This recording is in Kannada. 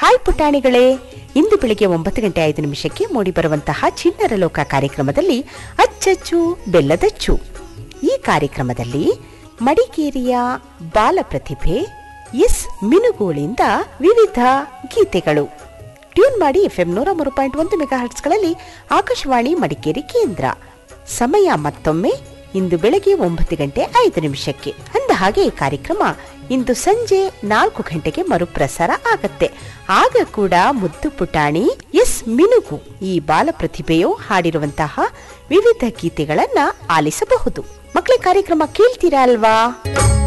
ಹಾಯ್ ಪುಟಾಣಿಗಳೇ, ಇಂದು ಬೆಳಿಗ್ಗೆ 9:05 ಮೂಡಿಬರುವಂತಹ ಚಿಣ್ಣರ ಲೋಕ ಕಾರ್ಯಕ್ರಮದಲ್ಲಿ ಅಚ್ಚಚ್ಚು ಬೆಲ್ಲದಚ್ಚು. ಈ ಕಾರ್ಯಕ್ರಮದಲ್ಲಿ ಮಡಿಕೇರಿಯ ಬಾಲ ಪ್ರತಿಭೆ ಎಸ್ ಮಿನುಗೋಳಿಂದ ವಿವಿಧ ಗೀತೆಗಳು. ಟ್ಯೂನ್ ಮಾಡಿ FM 103.1 ಮೆಗಾಹರ್ಟ್ಸ್ಗಳಲ್ಲಿ ಆಕಾಶವಾಣಿ ಮಡಿಕೇರಿ ಕೇಂದ್ರ. ಸಮಯ ಮತ್ತೊಮ್ಮೆ ಇಂದು ಬೆಳಗ್ಗೆ 9:05. ಅಂದ ಹಾಗೆ ಈ ಕಾರ್ಯಕ್ರಮ ಇಂದು ಸಂಜೆ 4 ಗಂಟೆಗೆ ಮರುಪ್ರಸಾರ ಆಗತ್ತೆ. ಆಗ ಕೂಡ ಮುದ್ದು ಪುಟಾಣಿ ಎಸ್ ಮಿನುಗು ಈ ಬಾಲ ಪ್ರತಿಭೆಯು ಹಾಡಿರುವಂತಹ ವಿವಿಧ ಗೀತೆಗಳನ್ನ ಆಲಿಸಬಹುದು. ಮಕ್ಕಳ ಕಾರ್ಯಕ್ರಮ ಕೇಳ್ತೀರಾ ಅಲ್ವಾ?